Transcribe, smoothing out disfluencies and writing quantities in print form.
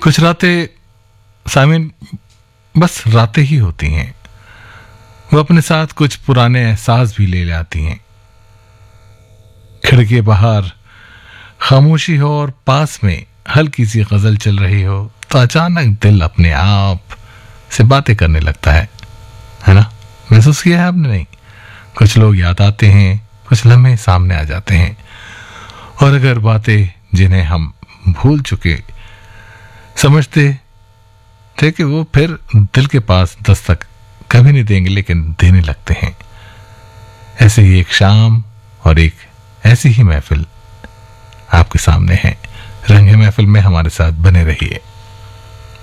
कुछ रातें सामिन बस रातें ही होती हैं। वो अपने साथ कुछ पुराने एहसास भी ले आती हैं। खिड़की बाहर खामोशी हो और पास में हल्की सी गजल चल रही हो तो अचानक दिल अपने आप से बातें करने लगता है ना? महसूस किया है आपने? नहीं, कुछ लोग याद आते हैं, कुछ लम्हे सामने आ जाते हैं, और अगर बातें जिन्हें हम भूल चुके समझते थे कि वो फिर दिल के पास दस्तक कभी नहीं देंगे, लेकिन देने लगते हैं। ऐसे ही एक शाम और एक ऐसी ही महफिल आपके सामने है। रंग महफिल में हमारे साथ बने रहिए।